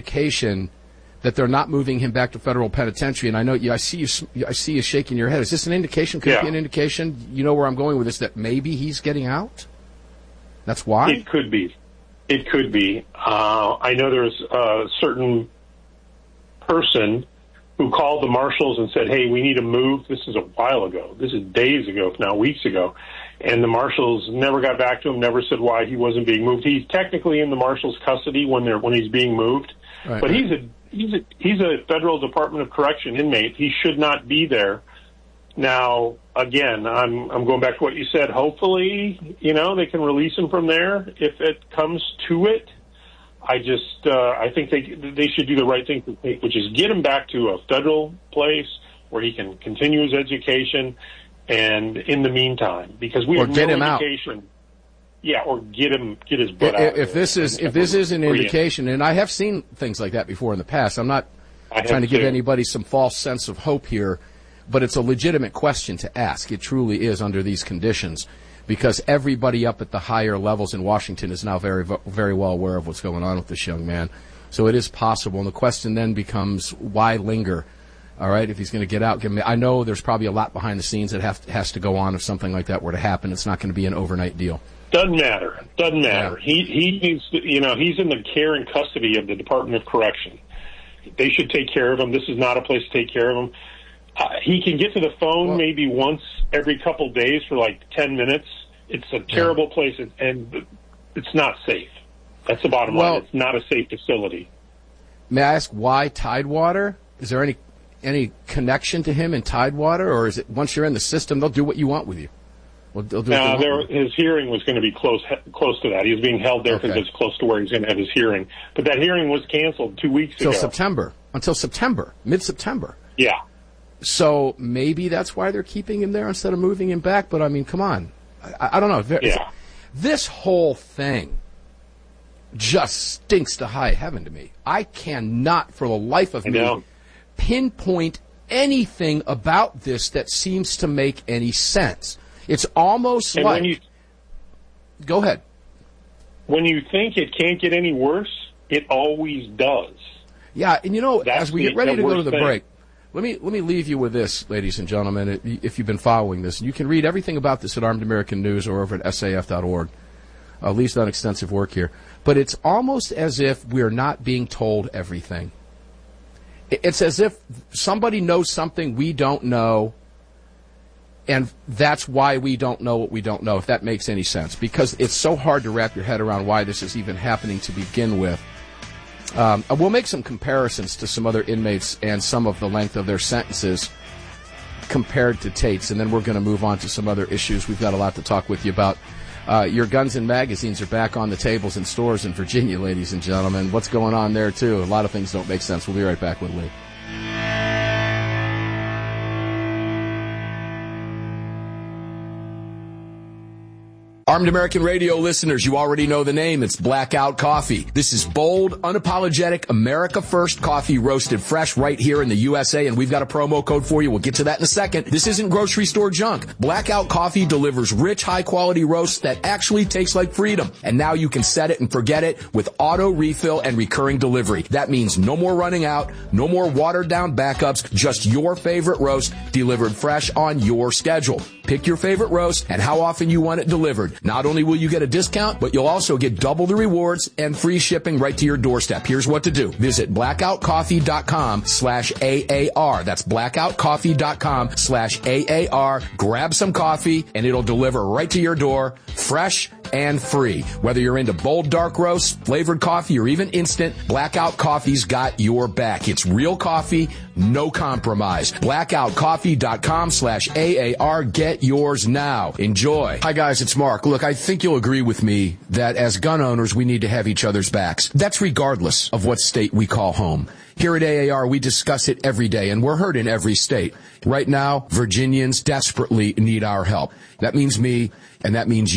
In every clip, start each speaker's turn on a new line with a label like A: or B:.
A: indication that they're not moving him back to federal penitentiary? And I know I see you shaking your head. Is this an indication? Could it be an indication? You know where I'm going with this, that maybe he's getting out? That's why?
B: It could be. It could be. I know there's a certain person who called the marshals and said, hey, we need to move. This is a while ago. This is days ago, if not weeks ago. And the marshals never got back to him, never said why he wasn't being moved. He's technically in the marshals' custody when he's being moved. Right, but he's a Federal Department of Correction inmate. He should not be there. Now, again, I'm going back to what you said. Hopefully, they can release him from there if it comes to it. I think they should do the right thing, which is get him back to a federal place where he can continue his education, and in the meantime, because we have no indication. Yeah, or get his butt out. If this is an indication, and I have seen things like that before in the past. I'm not trying to give anybody some false sense of hope here, but it's a legitimate question to ask. It truly is under these conditions, because everybody up at the higher levels in Washington is now very, very well aware of what's going on with this young man. So it is possible. And the question then becomes, why linger? All right, if he's going to get out, I know there's probably a lot behind the scenes that has to go on if something like that were to happen. It's not going to be an overnight deal. Doesn't matter. Yeah. He's in the care and custody of the Department of Correction. They should take care of him. This is not a place to take care of him. He can get to the phone maybe once every couple days for like 10 minutes. It's a terrible place, and it's not safe. That's the bottom line. It's not a safe facility.
A: May I ask why Tidewater? Is there any connection to him in Tidewater, or is it once you're in the system, they'll do what you want with you?
B: His hearing was going to be close to that. He was being held there because it's close to where he's going to have his hearing. But that hearing was canceled 2 weeks ago. Until September, mid-September.
A: Yeah. So maybe that's why they're keeping him there instead of moving him back. But, I mean, come on. I don't know. This whole thing just stinks to high heaven to me. I cannot, for the life of me, pinpoint anything about this that seems to make any sense. It's almost go ahead.
B: When you think it can't get any worse, it always does.
A: Yeah, and as we get ready to go to the break, let me leave you with this, ladies and gentlemen. If you've been following this, you can read everything about this at Armed American News or over at SAF.org. Lee's done extensive work here. But it's almost as if we're not being told everything. It's as if somebody knows something we don't know, and that's why we don't know what we don't know, if that makes any sense. Because it's so hard to wrap your head around why this is even happening to begin with. We'll make some comparisons to some other inmates and some of the length of their sentences compared to Tate's, and then we're going to move on to some other issues. We've got a lot to talk with you about. Your guns and magazines are back on the tables in stores in Virginia, ladies and gentlemen. What's going on there, too? A lot of things don't make sense. We'll be right back with Lee. Armed American Radio listeners, you already know the name. It's Blackout Coffee. This is bold, unapologetic, America First coffee roasted fresh right here in the USA, and we've got a promo code for you. We'll get to that in a second. This isn't grocery store junk. Blackout Coffee delivers rich, high-quality roasts that actually taste like freedom. And now you can set it and forget it with auto refill and recurring delivery. That means no more running out, no more watered-down backups, just your favorite roast delivered fresh on your schedule. Pick your favorite roast and how often you want it delivered. Not only will you get a discount, but you'll also get double the rewards and free shipping right to your doorstep. Here's what to do. Visit blackoutcoffee.com/AAR. That's blackoutcoffee.com/AAR. Grab some coffee and it'll deliver right to your door, fresh and free. Whether you're into bold dark roasts, flavored coffee, or even instant, Blackout Coffee's got your back. It's real coffee, no compromise. blackoutcoffee.com/AAR. Get yours now. Enjoy. Hi guys, it's Mark. Look, I think you'll agree with me that as gun owners, we need to have each other's backs. That's regardless of what state we call home. Here at AAR, we discuss it every day, and we're heard in every state. Right now, Virginians desperately need our help. That means me, and that means you.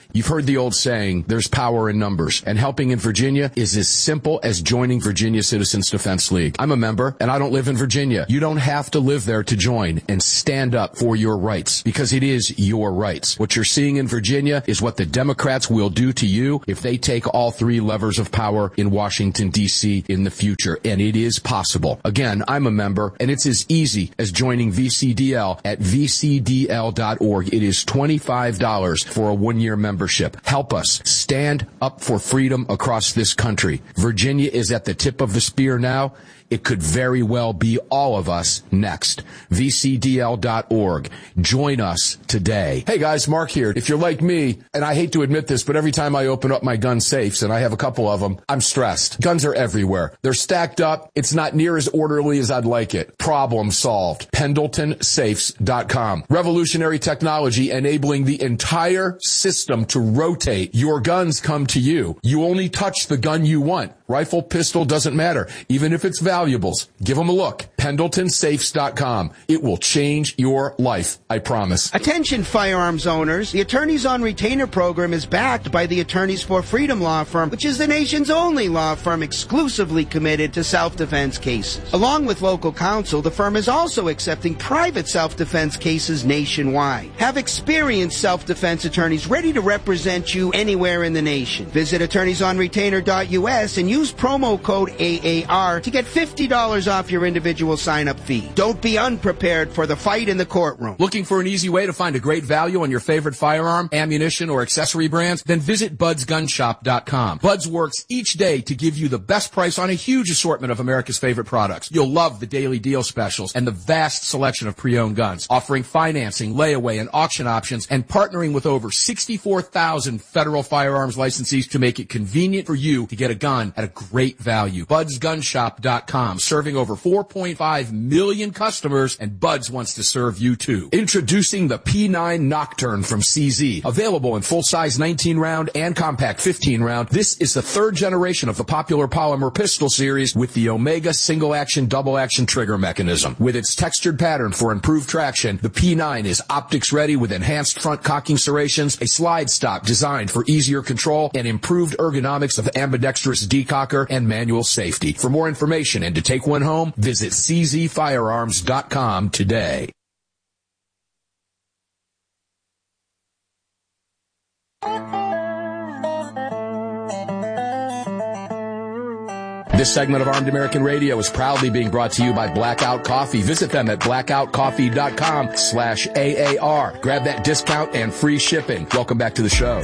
A: You've heard the old saying, there's power in numbers, and helping in Virginia is as simple as joining Virginia Citizens Defense League. I'm a member, and I don't live in Virginia. You don't have to live there to join and stand up for your rights, because it is your rights. What you're seeing in Virginia is what the Democrats will do to you if they take all three levers of power in Washington, D.C. in the future, and it is possible. Again, I'm a member, and it's as easy as joining VCDL at vcdl.org. It is $25 for a one-year membership. Help us stand up for freedom across this country. Virginia is at the tip of the spear now. It could very well be all of us next. VCDL.org. Join us today. Hey guys, Mark here. If you're like me, and I hate to admit this, but every time I open up my gun safes, and I have a couple of them, I'm stressed. Guns are everywhere. They're stacked up. It's not near as orderly as I'd like it. Problem solved. PendletonSafes.com. Revolutionary technology enabling the entire system to rotate. Your guns come to you. You only touch the gun you want. Rifle, pistol, doesn't matter. Even if it's valuables, give them a look. PendletonSafes.com. It will change your life, I promise.
C: Attention firearms owners. The Attorneys on Retainer program is backed by the Attorneys for Freedom law firm, which is the nation's only law firm exclusively committed to self-defense cases. Along with local counsel, the firm is also accepting private self-defense cases nationwide. Have experienced self-defense attorneys ready to represent you anywhere in the nation. Visit attorneysonretainer.us and use promo code AAR to get $50 off your individual sign-up fee. Don't be unprepared for the fight in the courtroom.
A: Looking for an easy way to find a great value on your favorite firearm, ammunition, or accessory brands? Then visit BudsGunShop.com. Buds works each day to give you the best price on a huge assortment of America's favorite products. You'll love the daily deal specials and the vast selection of pre-owned guns, offering financing, layaway, and auction options, and partnering with over 64,000 federal firearms licensees to make it convenient for you to get a gun at a great value. BudsGunShop.com, serving over 4.5 million customers, and Buds wants to serve you too. Introducing the P9 Nocturne from CZ. Available in full-size 19-round and compact 15-round, this is the third generation of the popular polymer pistol series with the Omega single-action, double-action trigger mechanism. With its textured pattern for improved traction, the P9 is optics-ready with enhanced front cocking serrations, a slide stop designed for easier control, and improved ergonomics of ambidextrous decocker and manual safety. For more information and to take one home, visit czfirearms.com today. This segment of Armed American Radio is proudly being brought to you by Blackout Coffee. Visit them at blackoutcoffee.com/AAR. Grab that discount and free shipping. Welcome back to the show.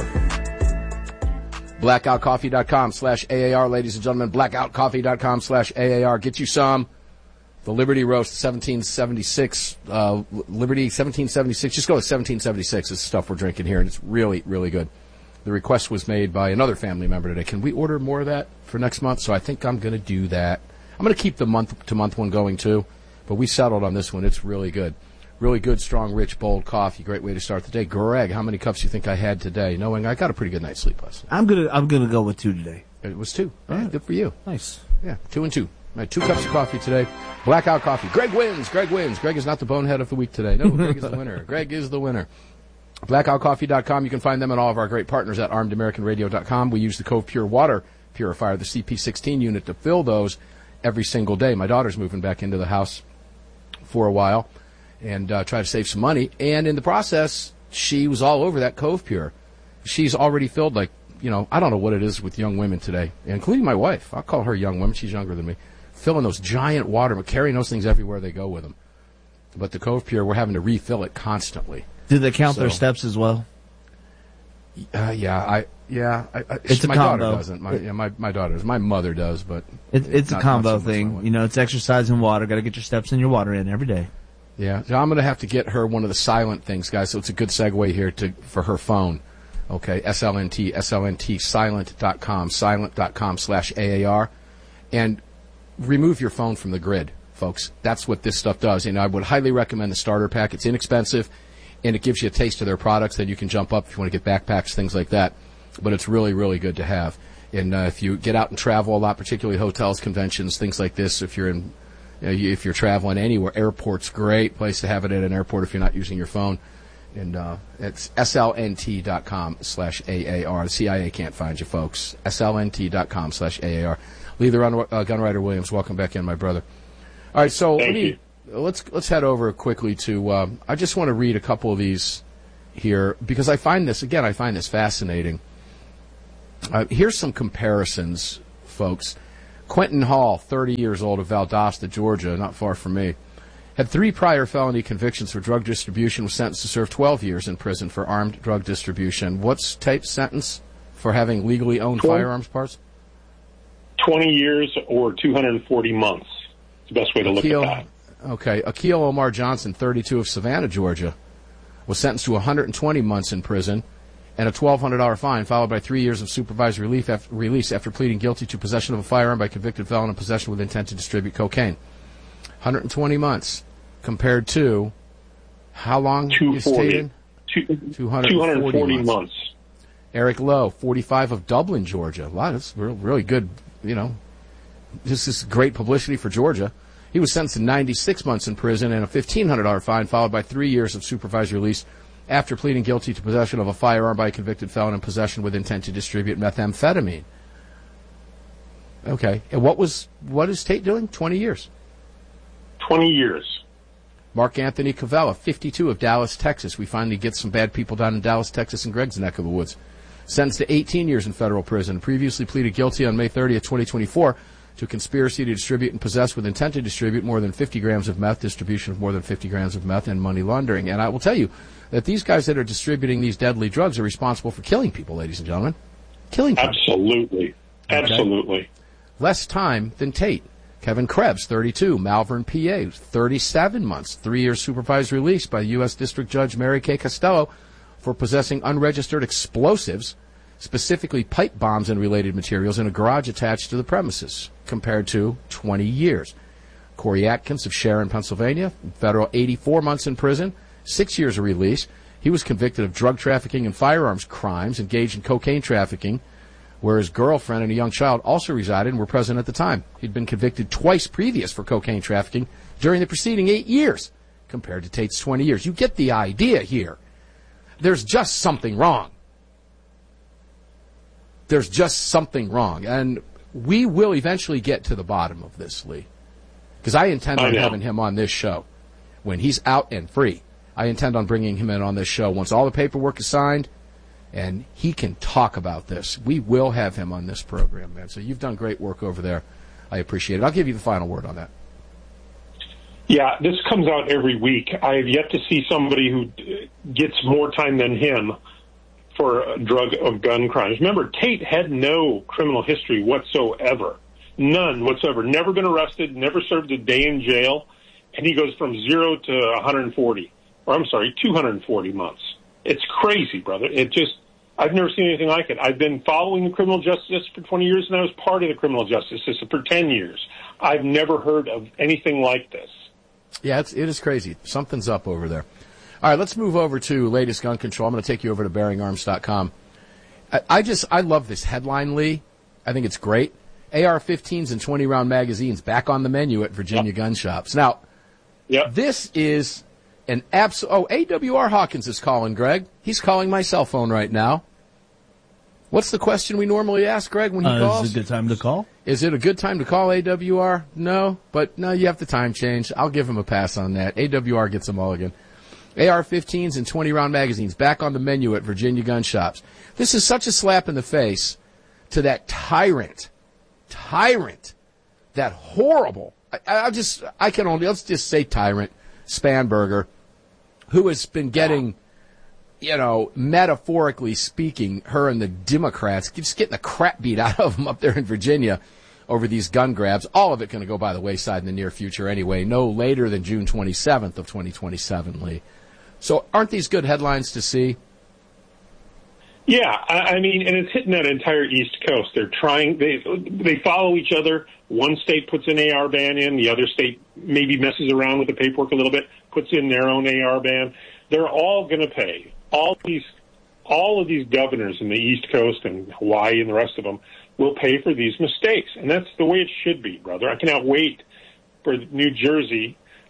A: blackoutcoffee.com/AAR, ladies and gentlemen. blackoutcoffee.com/AAR. Get you some. The Liberty Roast 1776, Liberty 1776. Just go with 1776 is the stuff we're drinking here, and it's really, really good. The request was made by another family member today. Can we order more of that for next month? So I think I'm going to do that. I'm going to keep the month-to-month one going, too. But we settled on this one. It's really good. Really good, strong, rich, bold coffee. Great way to start the day. Greg, how many cups do you think I had today, knowing I got a pretty good night's sleep last night?
D: I'm gonna go with 2 today.
A: It was 2. All right, good for you.
D: Nice.
A: Yeah, 2 and 2. I had 2 cups of coffee today. Blackout Coffee. Greg wins. Greg wins. Greg is not the bonehead of the week today. No, Greg is the winner. Greg is the winner. BlackoutCoffee.com. You can find them and all of our great partners at ArmedAmericanRadio.com. We use the Cove Pure Water Purifier, the CP16 unit, to fill those every single day. My daughter's moving back into the house for a while and try to save some money. And in the process, she was all over that Cove Pure. She's already filled, like, you know, I don't know what it is with young women today, including my wife. I'll call her a young woman. She's younger than me. Filling those giant water, carrying those things everywhere they go with them. But the Cove Pure, we're having to refill it constantly.
D: Do they count their steps as well?
A: It's a
D: combo.
A: Daughter doesn't. My daughter does. My mother does, but
D: it's a combo thing. You know, it's exercise and water. Got to get your steps and your water in every day.
A: Yeah, so I'm going to have to get her one of the silent things, guys. So it's a good segue here for her phone. Okay, SLNT, silent.com, silent.com/AAR, and remove your phone from the grid, folks. That's what this stuff does. And I would highly recommend the starter pack. It's inexpensive, and it gives you a taste of their products. Then you can jump up if you want to get backpacks, things like that. But it's really, really good to have. And if you get out and travel a lot, particularly hotels, conventions, things like this, if you're traveling anywhere, airport's great place to have it at an airport if you're not using your phone. And it's slnt.com/AAR. The CIA can't find you, folks. slnt.com/AAR. Lee the Gunwriter Williams, welcome back in, my brother. All right, so let's head over quickly to. I just want to read a couple of these here because I find this fascinating. Here's some comparisons, folks. Quentin Hall, 30 years old, of Valdosta, Georgia, not far from me, had 3 prior felony convictions for drug distribution, was sentenced to serve 12 years in prison for armed drug distribution. What's Tate's sentence for having legally owned firearms parts?
B: 20 years or 240 months. It's the best way to look at that.
A: Okay. Akil Omar Johnson, 32, of Savannah, Georgia, was sentenced to 120 months in prison and a $1,200 fine, followed by 3 years of supervised release after pleading guilty to possession of a firearm by convicted felon and possession with intent to distribute cocaine. 120 months compared to how long is Tate in?
B: 240 months.
A: Eric Lowe, 45, of Dublin, Georgia. Wow, that's really good, This is great publicity for Georgia. He was sentenced to 96 months in prison and a $1,500 fine, followed by 3 years of supervised release after pleading guilty to possession of a firearm by a convicted felon and possession with intent to distribute methamphetamine. Okay. And what is Tate doing? 20 years.
B: 20 years.
A: Mark Anthony Cavella, 52, of Dallas, Texas. We finally get some bad people down in Dallas, Texas, and Greg's neck of the woods. Sentenced to 18 years in federal prison. Previously pleaded guilty on May 30th, 2024 to conspiracy to distribute and possess with intent to distribute more than 50 grams of meth, distribution of more than 50 grams of meth, and money laundering. And I will tell you that these guys that are distributing these deadly drugs are responsible for killing people, ladies and gentlemen. Killing people.
B: Absolutely. Absolutely.
A: Okay. Less time than Tate. Kevin Krebs, 32, Malvern, PA, 37 months, 3 years supervised release by U.S. District Judge Mary Kay Costello for possessing unregistered explosives, specifically pipe bombs and related materials, in a garage attached to the premises, compared to 20 years. Corey Atkins of Sharon, Pennsylvania, federal 84 months in prison, 6 years of release. He was convicted of drug trafficking and firearms crimes, engaged in cocaine trafficking, where his girlfriend and a young child also resided and were present at the time. He'd been convicted twice previous for cocaine trafficking during the preceding 8 years, compared to Tate's 20 years. You get the idea here. There's just something wrong. There's just something wrong. And we will eventually get to the bottom of this, Lee. Because I intend on having him on this show. When he's out and free, I intend on bringing him in on this show once all the paperwork is signed and he can talk about this. We will have him on this program, man. So you've done great work over there. I appreciate it. I'll give you the final word on that.
B: Yeah, this comes out every week. I have yet to see somebody who gets more time than him for drug or gun crimes. Remember, Tate had no criminal history whatsoever. None whatsoever. Never been arrested, never served a day in jail, and he goes from 0 to 240 months. It's crazy, brother. I've never seen anything like it. I've been following the criminal justice system for 20 years, and I was part of the criminal justice system for 10 years. I've never heard of anything like this.
A: Yeah, it is crazy. Something's up over there. All right, let's move over to latest gun control. I'm going to take you over to BearingArms.com. I love this headline, Lee. I think it's great. AR-15s and 20-round magazines back on the menu at Virginia gun shops. Now, this is an absolute... Oh, AWR Hawkins is calling, Greg. He's calling my cell phone right now. What's the question we normally ask, Greg, when he calls?
D: Is it a good time to call?
A: Is it a good time to call AWR? No, but no, you have the time change. I'll give him a pass on that. AWR gets them all again. AR-15s and 20-round magazines back on the menu at Virginia gun shops. This is such a slap in the face to that tyrant, that horrible, let's just say tyrant, Spanberger, who has been getting, metaphorically speaking, her and the Democrats, just getting the crap beat out of them up there in Virginia over these gun grabs. All of it going to go by the wayside in the near future anyway, no later than June 27th of 2027, Lee. So aren't these good headlines to see?
B: Yeah, I mean, and it's hitting that entire East Coast. They're trying, they follow each other. One state puts an AR ban in, the other state maybe messes around with the paperwork a little bit, puts in their own AR ban. They're all going to pay. All of these governors in the East Coast and Hawaii and the rest of them will pay for these mistakes. And that's the way it should be, brother. I cannot wait for New Jersey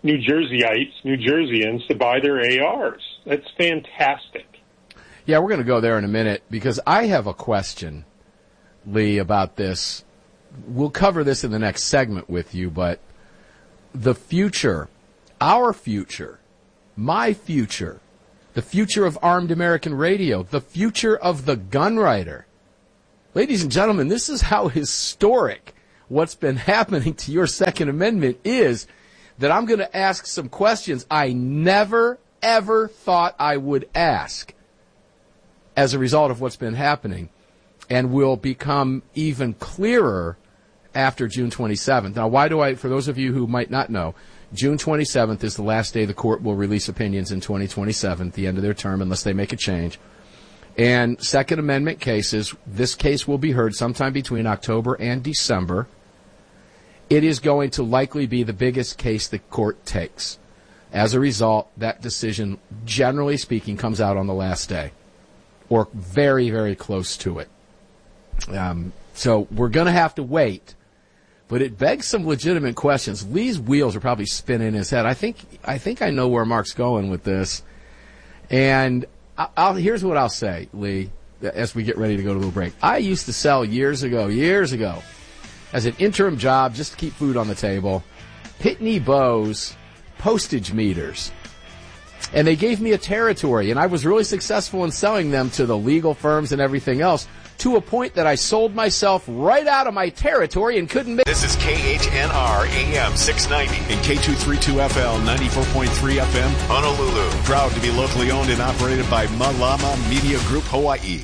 B: New Jerseyans to buy their ARs. That's fantastic.
A: Yeah, we're going to go there in a minute because I have a question, Lee, about this. We'll cover this in the next segment with you, but the future, our future, my future, the future of armed American radio, the future of the gun writer. Ladies and gentlemen, this is how historic what's been happening to your Second Amendment is, that I'm going to ask some questions I never, ever thought I would ask as a result of what's been happening, and will become even clearer after June 27th. Now, for those of you who might not know, June 27th is the last day the court will release opinions in 2027, the end of their term, unless they make a change. And Second Amendment cases, this case will be heard sometime between October and December. It is going to likely be the biggest case the court takes. As a result, that decision, generally speaking, comes out on the last day, or very, very close to it. So we're going to have to wait, but it begs some legitimate questions. Lee's wheels are probably spinning in his head. I think I know where Mark's going with this. And here's what I'll say, Lee, as we get ready to go to a little break. I used to sell years ago, as an interim job, just to keep food on the table, Pitney Bowes postage meters. And they gave me a territory, and I was really successful in selling them to the legal firms and everything else, to a point that I sold myself right out of my territory and couldn't make...
E: This is KHNR AM 690
F: and K232FL 94.3 FM,
E: Honolulu.
F: Proud to be locally owned and operated by Malama Media Group Hawaii.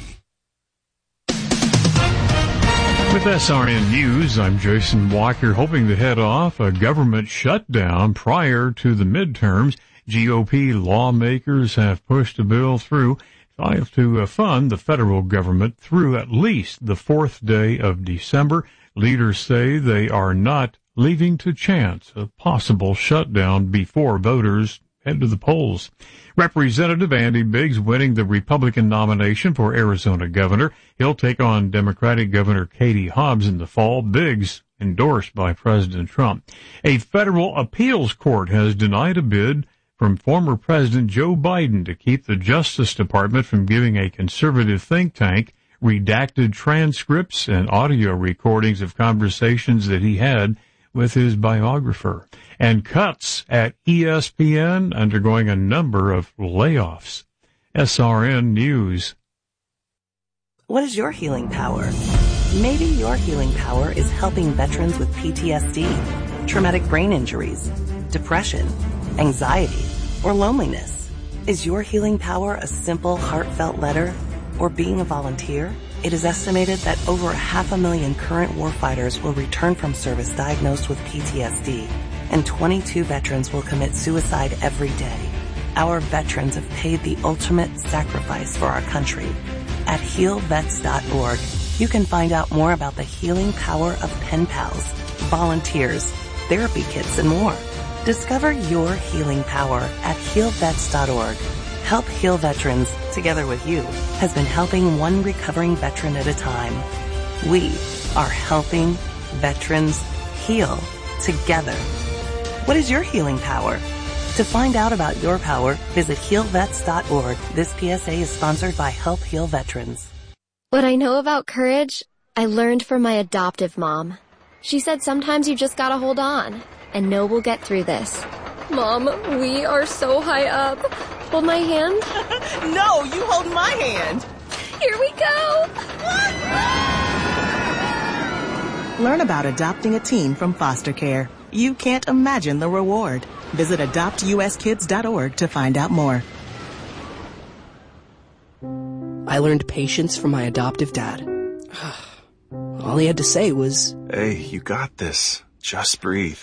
G: With SRN News, I'm Jason Walker, hoping to head off a government shutdown prior to the midterms. GOP lawmakers have pushed a bill through to fund the federal government through at least the 4th day of December. Leaders say they are not leaving to chance a possible shutdown before voters head to the polls. Representative Andy Biggs winning the Republican nomination for Arizona governor. He'll take on Democratic Governor Katie Hobbs in the fall. Biggs endorsed by President Trump. A federal appeals court has denied a bid from former President Joe Biden to keep the Justice Department from giving a conservative think tank redacted transcripts and audio recordings of conversations that he had with his biographer. And cuts at ESPN undergoing a number of layoffs. SRN News.
H: What is your healing power? Maybe your healing power is helping veterans with PTSD, traumatic brain injuries, depression, anxiety, or loneliness. Is your healing power a simple, heartfelt letter or being a volunteer? It is estimated that over 500,000 current warfighters will return from service diagnosed with PTSD, and 22 veterans will commit suicide every day. Our veterans have paid the ultimate sacrifice for our country. At healvets.org, you can find out more about the healing power of pen pals, volunteers, therapy kits, and more. Discover your healing power at healvets.org. Help Heal Veterans, together with you, has been helping one recovering veteran at a time. We are helping veterans heal together. What is your healing power? To find out about your power, visit healvets.org. This PSA is sponsored by Help Heal Veterans.
I: What I know about courage, I learned from my adoptive mom. She said sometimes you just gotta hold on and know we'll get through this. Mom, we are so high up. Hold my hand.
J: No, you hold my hand.
I: Here we go.
J: Learn about adopting a teen from foster care. You can't imagine the reward. Visit adoptuskids.org to find out more.
K: I learned patience from my adoptive dad. All he had to say was,
L: "Hey, you got this. Just breathe."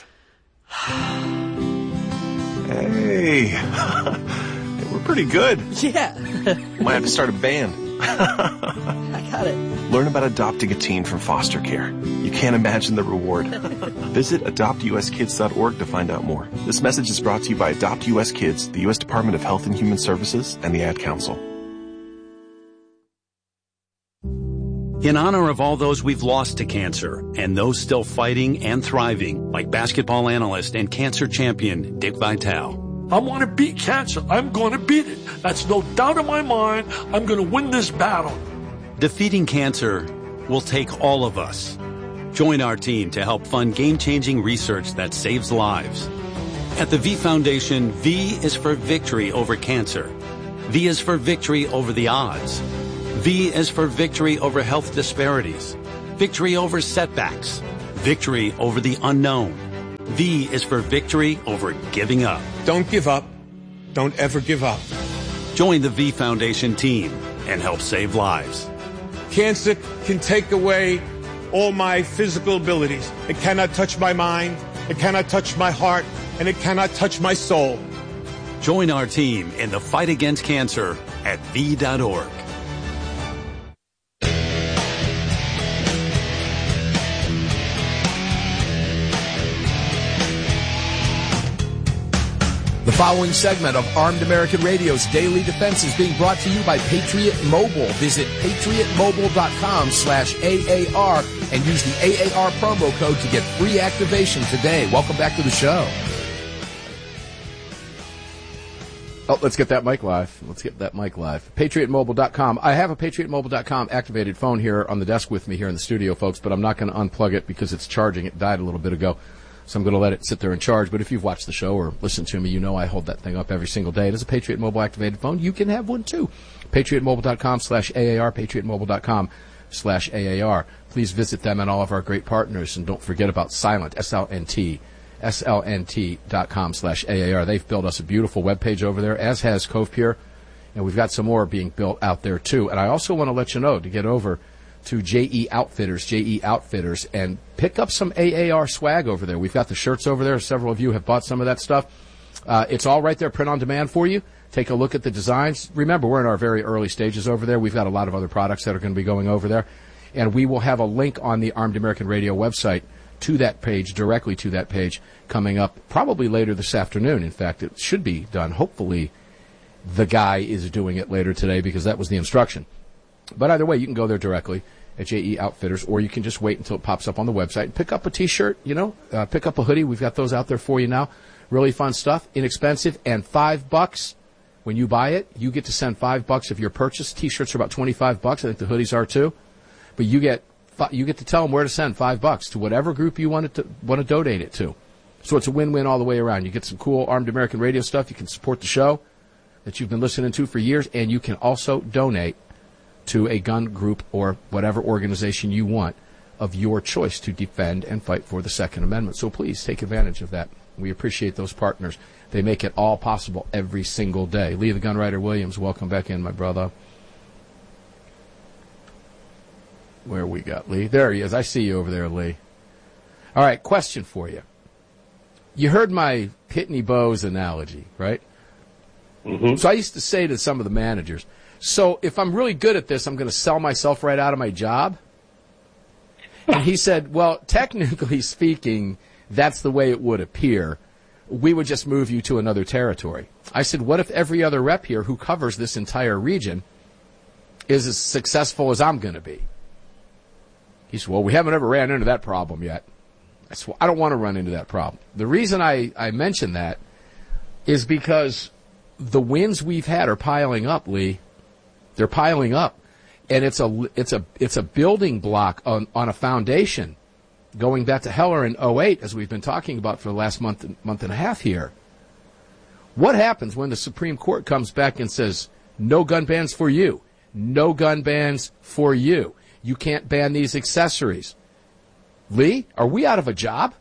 L: Hey, we're pretty good.
K: Yeah.
L: Might have to start a band.
K: I got it.
L: Learn about adopting a teen from foster care. You can't imagine the reward. Visit adoptuskids.org to find out more. This message is brought to you by Adopt U.S. Kids, the U.S. Department of Health and Human Services, and the Ad Council.
M: In honor of all those we've lost to cancer and those still fighting and thriving, like basketball analyst and cancer champion Dick Vitale.
N: I want to beat cancer. I'm going to beat it. That's no doubt in my mind. I'm going to win this battle.
M: Defeating cancer will take all of us. Join our team to help fund game-changing research that saves lives. At the V Foundation, V is for victory over cancer. V is for victory over the odds. V is for victory over health disparities, victory over setbacks, victory over the unknown. V is for victory over giving up.
O: Don't give up. Don't ever give up.
M: Join the V Foundation team and help save lives.
O: Cancer can take away all my physical abilities. It cannot touch my mind, it cannot touch my heart, and it cannot touch my soul.
M: Join our team in the fight against cancer at V.org.
A: The following segment of Armed American Radio's Daily Defense is being brought to you by Patriot Mobile. Visit patriotmobile.com/AAR and use the AAR promo code to get free activation today. Welcome back to the show. Oh, let's get that mic live. PatriotMobile.com. I have a PatriotMobile.com activated phone here on the desk with me here in the studio, folks, but I'm not going to unplug it because it's charging. It died a little bit ago. So I'm going to let it sit there and charge. But if you've watched the show or listened to me, you know I hold that thing up every single day. It is a Patriot Mobile activated phone. You can have one too. PatriotMobile.com/AAR, PatriotMobile.com/AAR. Please visit them and all of our great partners. And don't forget about Silent, SLNT, SLNT.com/AAR. They've built us a beautiful webpage over there, as has Cove Pure. And we've got some more being built out there too. And I also want to let you know to get over to JE Outfitters, and pick up some AAR swag over there. We've got the shirts over there. Several of you have bought some of that stuff. It's all right there, print on demand for you. Take a look at the designs. Remember, we're in our very early stages over there. We've got a lot of other products that are going to be going over there. And we will have a link on the Armed American Radio website to that page, directly to that page, coming up probably later this afternoon. In fact, it should be done. Hopefully, the guy is doing it later today because that was the instruction. But either way, you can go there directly at JE Outfitters, or you can just wait until it pops up on the website and pick up a T-shirt, pick up a hoodie. We've got those out there for you now. Really fun stuff, inexpensive, and $5. When you buy it, you get to send $5 of your purchase. T-shirts are about $25. I think the hoodies are too. But you get to tell them where to send $5 to whatever group you want to donate it to. So it's a win-win all the way around. You get some cool Armed American Radio stuff. You can support the show that you've been listening to for years, and you can also donate to a gun group or whatever organization you want of your choice to defend and fight for the Second Amendment. So please take advantage of that. We appreciate those partners. They make it all possible every single day. Lee the Gunwriter Williams, welcome back in, my brother. Where we got Lee? There he is. I see you over there, Lee. All right, question for you. You heard my Pitney Bowes analogy, right? Mm-hmm. So I used to say to some of the managers, so if I'm really good at this, I'm going to sell myself right out of my job? And he said, well, technically speaking, that's the way it would appear. We would just move you to another territory. I said, what if every other rep here who covers this entire region is as successful as I'm going to be? He said, well, we haven't ever ran into that problem yet. I said, well, I don't want to run into that problem. The reason I mention that is because the wins we've had are piling up, Lee. They're piling up, and it's a building block on a foundation going back to Heller in 2008, as we've been talking about for the last month and a half here. What happens when the Supreme Court comes back and says, no gun bans for you, no gun bans for you, you can't ban these accessories? Lee, are we out of a job?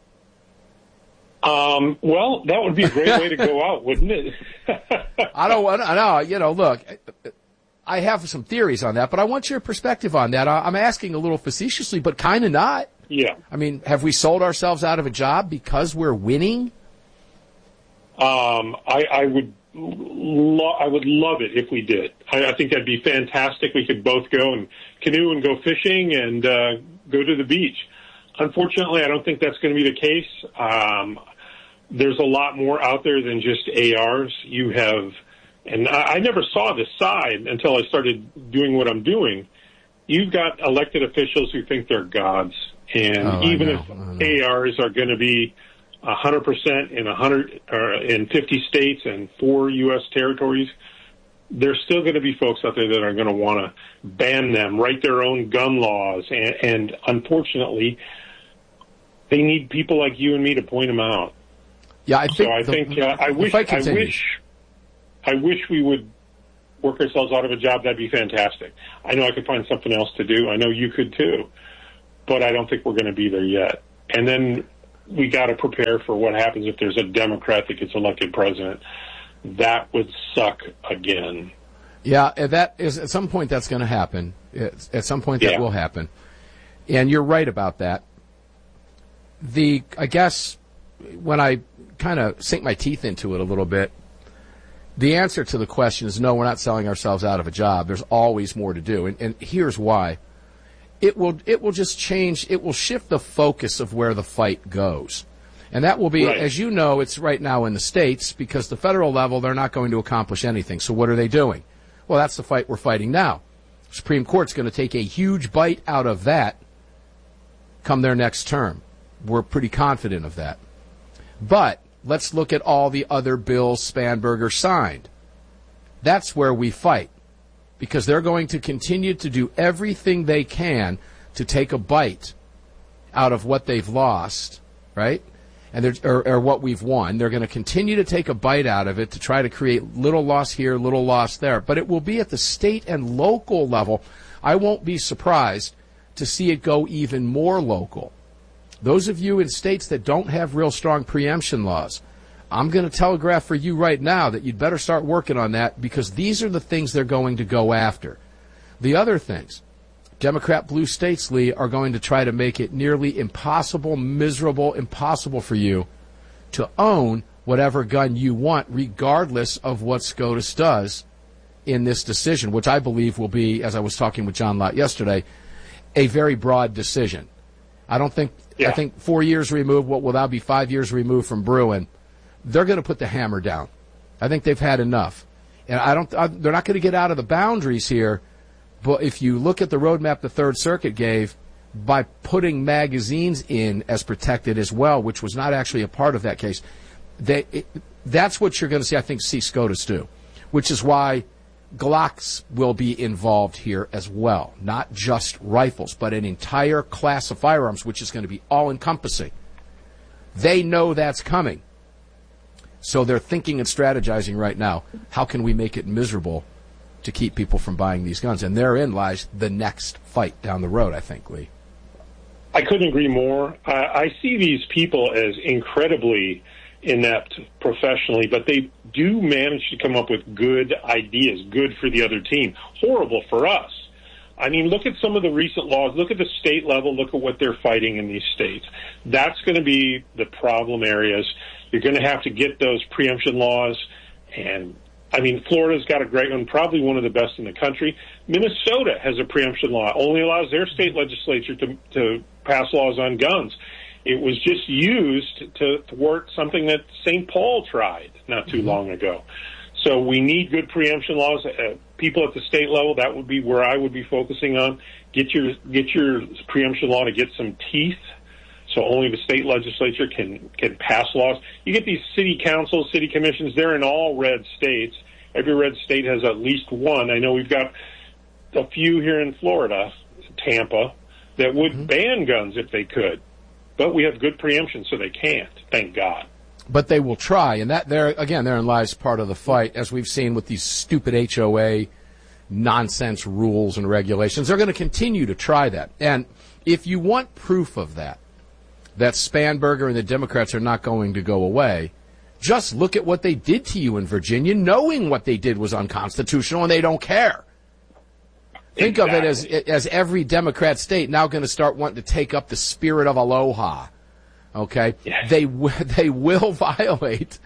B: Well, that would be a great way to go out, wouldn't it?
A: I don't want to, look, I have some theories on that, but I want your perspective on that. I'm asking a little facetiously, but kind of not.
B: Yeah.
A: I mean, have we sold ourselves out of a job because we're winning?
B: I would love it if we did. I think that'd be fantastic. We could both go and canoe and go fishing and go to the beach. Unfortunately, I don't think that's going to be the case. There's a lot more out there than just ARs. You have, and I never saw this side until I started doing what I'm doing. you've got elected officials who think they're gods. And even if ARs are going to be 100% in 50 states and 4 U.S. territories, there's still going to be folks out there that are going to want to ban them, write their own gun laws, and unfortunately, they need people like you and me to point them out.
A: Yeah, I
B: wish we would work ourselves out of a job. That'd be fantastic. I know I could find something else to do. I know you could too, but I don't think we're going to be there yet. And then we got to prepare for what happens if there's a Democrat that gets elected president. That would suck again.
A: Yeah, that is at some point that's going to happen. At some point that will happen, and you're right about that. I guess when I kind of sink my teeth into it a little bit, the answer to the question is no. We're not selling ourselves out of a job. There's always more to do, and here's why. It will just change. It will shift the focus of where the fight goes. And that will be, as you know, it's right now in the states, because the federal level, they're not going to accomplish anything. So what are they doing? Well, that's the fight we're fighting now. Supreme Court's going to take a huge bite out of that come their next term. We're pretty confident of that. But let's look at all the other bills Spanberger signed. That's where we fight, because they're going to continue to do everything they can to take a bite out of what they've lost, right? And or what we've won. They're going to continue to take a bite out of it to try to create little loss here, little loss there. But it will be at the state and local level. I won't be surprised to see it go even more local. Those of you in states that don't have real strong preemption laws, I'm going to telegraph for you right now that you'd better start working on that, because these are the things they're going to go after. The other things, Democrat blue states, Lee, are going to try to make it nearly impossible, miserable, impossible for you to own whatever gun you want, regardless of what SCOTUS does in this decision, which I believe will be, as I was talking with John Lott yesterday, a very broad decision. I think 4 years removed, what will now be 5 years removed from Bruen, they're going to put the hammer down. I think they've had enough. And they're not going to get out of the boundaries here. But if you look at the roadmap the Third Circuit gave, by putting magazines in as protected as well, which was not actually a part of that case, that's what you're going to see, I think, SCOTUS do, which is why Glocks will be involved here as well, not just rifles, but an entire class of firearms, which is going to be all-encompassing. They know that's coming. So they're thinking and strategizing right now, how can we make it miserable to keep people from buying these guns? And therein lies the next fight down the road, I think, Lee.
B: I couldn't agree more. I see these people as incredibly inept professionally, but they do manage to come up with good ideas, good for the other team, horrible for us. I mean, look at some of the recent laws. Look at the state level. Look at what they're fighting in these states. That's going to be the problem areas. You're going to have to get those preemption laws. And, I mean, Florida's got a great one, probably one of the best in the country. Minnesota has a preemption law. Only allows their state legislature to pass laws on guns. It was just used to thwart something that St. Paul tried not too long ago. So we need good preemption laws. People at the state level, that would be where I would be focusing on. Get your preemption law to get some teeth, so only the state legislature can pass laws. You get these city councils, city commissions, they're in all red states. Every red state has at least one. I know we've got a few here in Florida, Tampa, that would ban guns if they could. But we have good preemption, so they can't, thank God.
A: But they will try, and that therein lies part of the fight, as we've seen with these stupid HOA nonsense rules and regulations. They're going to continue to try that. And if you want proof of that Spanberger and the Democrats are not going to go away, just look at what they did to you in Virginia, knowing what they did was unconstitutional, and they don't care. Think of it as every Democrat state now going to start wanting to take up the spirit of aloha. Okay, yes. They will violate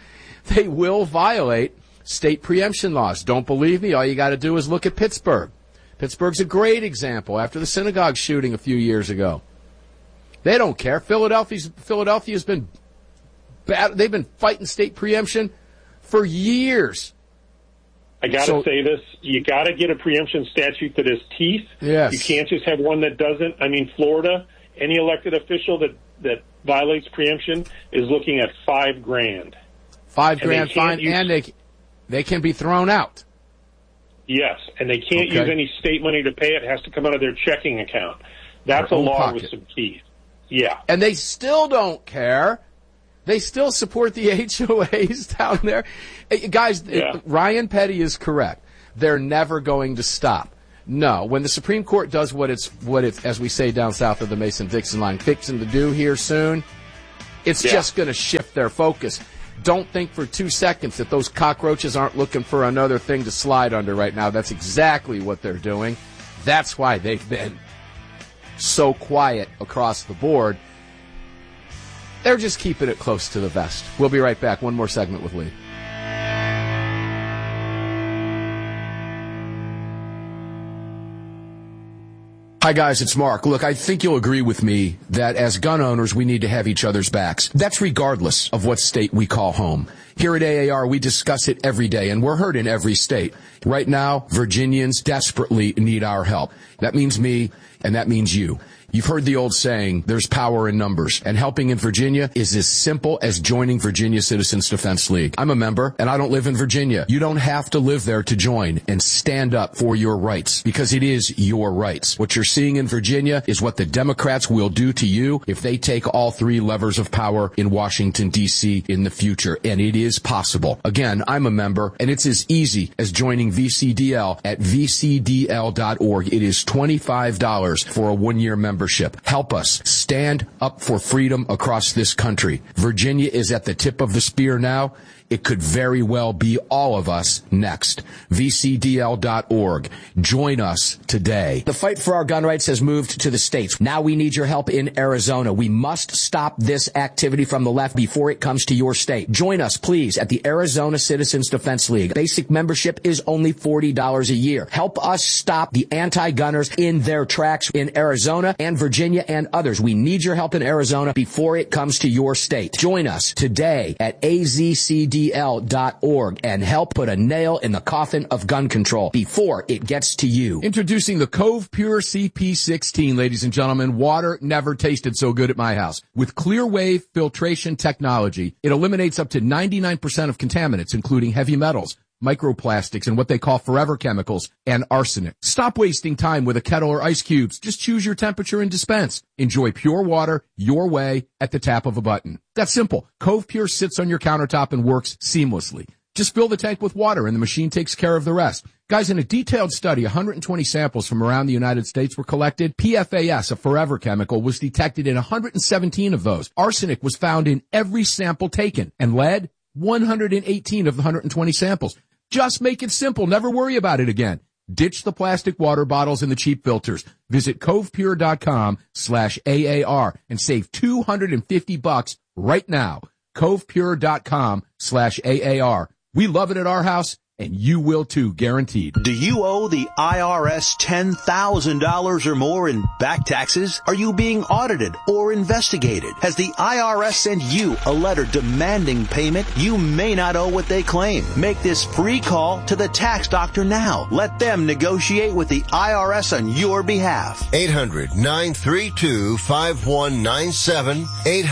A: state preemption laws. Don't believe me? All you got to do is look at Pittsburgh. Pittsburgh's a great example. After the synagogue shooting a few years ago, they don't care. Philadelphia's been bad. They've been fighting state preemption for years.
B: I got to say this. You got to get a preemption statute that has teeth.
A: Yes.
B: You can't just have one that doesn't. I mean, Florida, any elected official that violates preemption is looking at $5,000.
A: $5,000 fine, and they can be thrown out.
B: Yes, and they can't use any state money to pay it. It has to come out of their checking account. That's a law with some teeth. Yeah.
A: And they still don't care. They still support the HOAs down there. Guys, Ryan Petty is correct. They're never going to stop. No, when the Supreme Court does what it's as we say down south of the Mason-Dixon line, fixing to do here soon, it's just going to shift their focus. Don't think for 2 seconds that those cockroaches aren't looking for another thing to slide under right now. That's exactly what they're doing. That's why they've been so quiet across the board. They're just keeping it close to the vest. We'll be right back. One more segment with Lee. Hi, guys, it's Mark. Look, I think you'll agree with me that as gun owners, we need to have each other's backs. That's regardless of what state we call home. Here at AAR, we discuss it every day, and we're heard in every state. Right now, Virginians desperately need our help. That means me, and that means you. You've heard the old saying, there's power in numbers, and helping in Virginia is as simple as joining Virginia Citizens Defense League. I'm a member, and I don't live in Virginia. You don't have to live there to join and stand up for your rights, because it is your rights. What you're seeing in Virginia is what the Democrats will do to you if they take all 3 levers of power in Washington, D.C. in the future, and it is possible. Again, I'm a member, and it's as easy as joining VCDL at vcdl.org. It is $25 for a 1-year membership. Help us stand up for freedom across this country. Virginia is at the tip of the spear now. It could very well be all of us next. VCDL.org. Join us today. The fight for our gun rights has moved to the states. Now we need your help in Arizona. We must stop this activity from the left before it comes to your state. Join us, please, at the Arizona Citizens Defense League. Basic membership is only $40 a year. Help us stop the anti-gunners in their tracks in Arizona and Virginia and others. We need your help in Arizona before it comes to your state. Join us today at AZCDL.org and help put a nail in the coffin of gun control before it gets to you. Introducing the Cove Pure CP16, ladies and gentlemen. Water never tasted so good at my house. With clear wave filtration technology, it eliminates up to 99% of contaminants, including heavy metals, microplastics, and what they call forever chemicals, and arsenic. Stop wasting time with a kettle or ice cubes. Just choose your temperature and dispense. Enjoy pure water your way at the tap of a button. That's simple. Cove Pure sits on your countertop and works seamlessly. Just fill the tank with water and the machine takes care of the rest. Guys, in a detailed study, 120 samples from around the United States were collected. PFAS, a forever chemical, was detected in 117 of those. Arsenic was found in every sample taken, and lead, 118 of the 120 samples. Just make it simple. Never worry about it again. Ditch the plastic water bottles and the cheap filters. Visit covepure.com/AAR and save $250 right now. Covepure.com/AAR. We love it at our house, and you will too, guaranteed.
P: Do you owe the IRS $10,000 or more in back taxes? Are you being audited or investigated? Has the IRS sent you a letter demanding payment? You may not owe what they claim. Make this free call to the tax doctor now. Let them negotiate with the IRS on your behalf.
Q: 800-932-5197.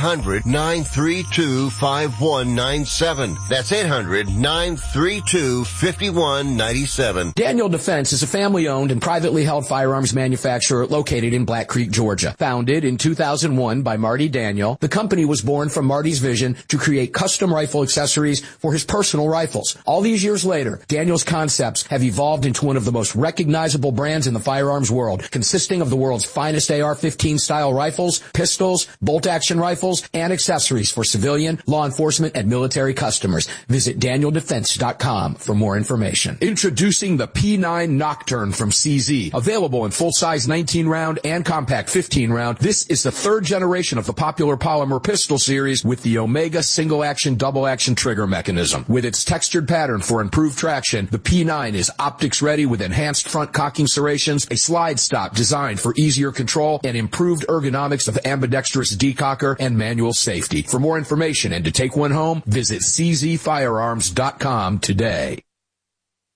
Q: 800-932-5197. That's 800-932-5197. 5197.
C: Daniel Defense is a family-owned and privately held firearms manufacturer located in Black Creek, Georgia. Founded in 2001 by Marty Daniel, the company was born from Marty's vision to create custom rifle accessories for his personal rifles. All these years later, Daniel's concepts have evolved into one of the most recognizable brands in the firearms world, consisting of the world's finest AR-15 style rifles, pistols, bolt-action rifles, and accessories for civilian, law enforcement, and military customers. Visit DanielDefense.com for more information. Introducing the P9 Nocturne from CZ. Available in full-size 19-round and compact 15-round, this is the third generation of the popular polymer pistol series with the Omega single-action, double-action trigger mechanism. With its textured pattern for improved traction, the P9 is optics-ready with enhanced front cocking serrations, a slide stop designed for easier control, and improved ergonomics of ambidextrous decocker and manual safety. For more information and to take one home, visit czfirearms.com today.